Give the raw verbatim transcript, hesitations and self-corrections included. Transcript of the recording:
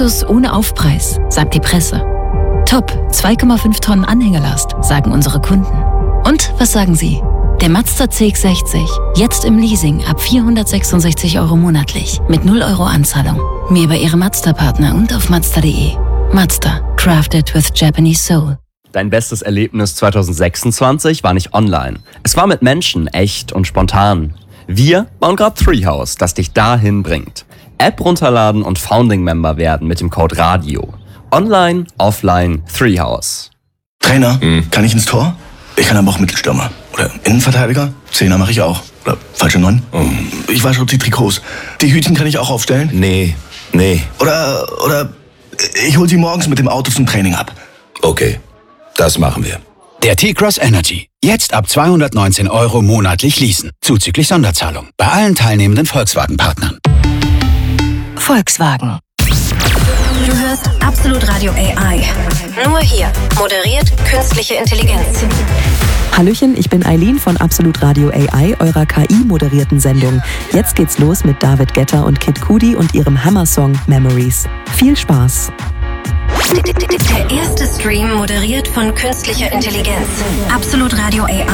Luxus ohne Aufpreis, sagt die Presse. Top, zwei Komma fünf Tonnen Anhängerlast, sagen unsere Kunden. Und was sagen Sie? Der Mazda C X sechzig, jetzt im Leasing ab vierhundertsechsundsechzig Euro monatlich, mit null Euro Anzahlung. Mehr bei Ihrem Mazda-Partner und auf Mazda punkt de. Mazda, crafted with Japanese soul. Dein bestes Erlebnis zwanzig sechsundzwanzig war nicht online. Es war mit Menschen, echt und spontan. Wir bauen gerade Treehouse, das dich dahin bringt. App runterladen und Founding-Member werden mit dem Code RADIO. Online, offline, Treehouse. Trainer, hm. kann ich ins Tor? Ich kann aber auch Mittelstürmer. Oder Innenverteidiger? Zehner mache ich auch. Oder falsche Neun? Hm. Ich wasche die Trikots. Die Hütchen kann ich auch aufstellen? Nee, nee. Oder, oder ich hol sie morgens mit dem Auto zum Training ab. Okay, das machen wir. Der T-Cross Energy. Jetzt ab zweihundertneunzehn Euro monatlich leasen. Zuzüglich Sonderzahlung. Bei allen teilnehmenden Volkswagen-Partnern. Volkswagen. Du hörst Absolut Radio A I. Nur hier. Moderiert künstliche Intelligenz. Hallöchen, ich bin Eileen von Absolut Radio A I, eurer K I-moderierten Sendung. Jetzt geht's los mit David Guetta und Kid Cudi und ihrem Hammer-Song Memories. Viel Spaß! Der erste Stream moderiert von künstlicher Intelligenz. Absolut Radio A I.